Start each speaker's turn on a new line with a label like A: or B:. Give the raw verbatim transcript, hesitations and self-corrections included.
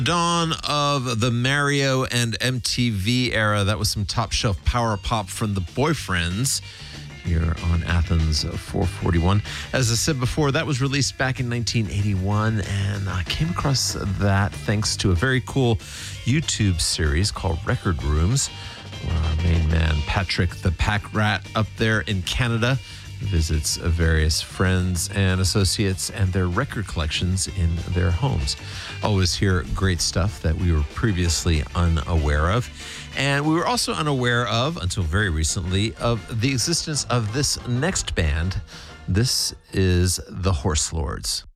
A: Dawn of the Mario and M T V era. That was some top shelf power pop from the Boyfriends here on Athens four forty-one. As I said before, that was released back in nineteen eighty-one, and I came across that thanks to a very cool YouTube series called Record Rooms, where our main man, Patrick the Pack Rat, up there in Canada, visits various friends and associates and their record collections in their homes. Always hear great stuff that we were previously unaware of. And we were also unaware of, until very recently, of the existence of this next band. This is the Horse Lords.